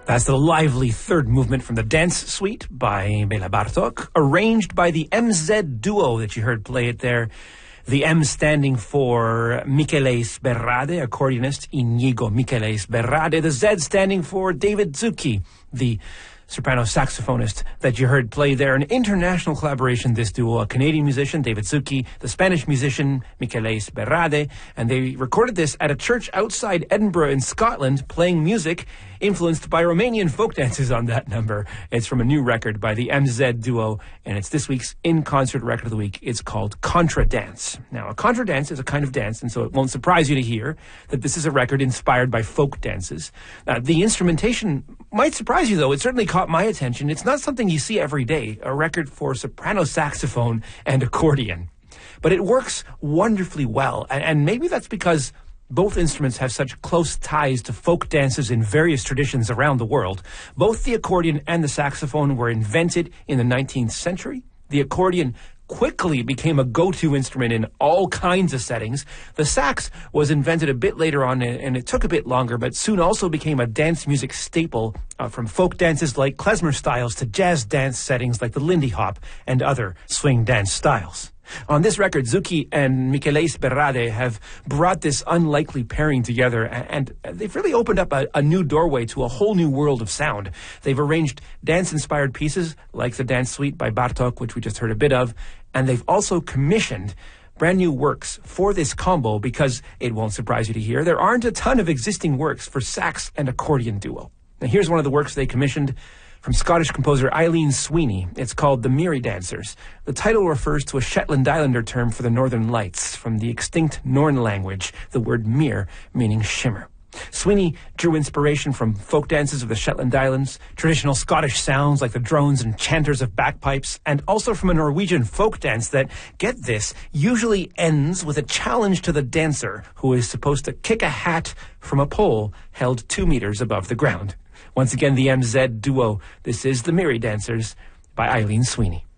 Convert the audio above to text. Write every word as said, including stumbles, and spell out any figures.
That's the lively third movement from the Dance Suite by Bela Bartok, arranged by the M Z duo that you heard play it there. The M standing for Michele Sberrade, accordionist Inigo Michele Sberrade. The Z standing for David Zucchi, the soprano saxophonist that you heard play there. An international collaboration, this duo, a Canadian musician, David Zucchi, the Spanish musician, Michele Sberrade, and they recorded this at a church outside Edinburgh in Scotland, playing music influenced by Romanian folk dances on that number. It's from a new record by the M Z duo, and it's this week's in-concert record of the week. It's called Contra Dance. Now, a contra dance is a kind of dance, and so it won't surprise you to hear that this is a record inspired by folk dances. Uh, the instrumentation might surprise you, though. It certainly caught my attention. It's not something you see every day, a record for soprano saxophone and accordion. But it works wonderfully well, and, and maybe that's because both instruments have such close ties to folk dances in various traditions around the world. Both the accordion and the saxophone were invented in the nineteenth century. The accordion quickly became a go-to instrument in all kinds of settings. The sax was invented a bit later on, and it took a bit longer, but soon also became a dance music staple, uh, from folk dances like klezmer styles to jazz dance settings like the Lindy Hop and other swing dance styles. On this record, Zucchi and Michele Sberrade have brought this unlikely pairing together, and they've really opened up a, a new doorway to a whole new world of sound. They've arranged dance-inspired pieces like the Dance Suite by Bartok, which we just heard a bit of, and they've also commissioned brand new works for this combo because, it won't surprise you to hear, there aren't a ton of existing works for sax and accordion duo. Now here's one of the works they commissioned from Scottish composer Eileen Sweeney. It's called The Mirry Dancers. The title refers to a Shetland Islander term for the Northern Lights, from the extinct Norn language, the word mir meaning shimmer. Sweeney drew inspiration from folk dances of the Shetland Islands, traditional Scottish sounds like the drones and chanters of bagpipes, and also from a Norwegian folk dance that, get this, usually ends with a challenge to the dancer, who is supposed to kick a hat from a pole held two meters above the ground. Once again, the M Z duo. This is The Mirry Dancers by Eileen Sweeney.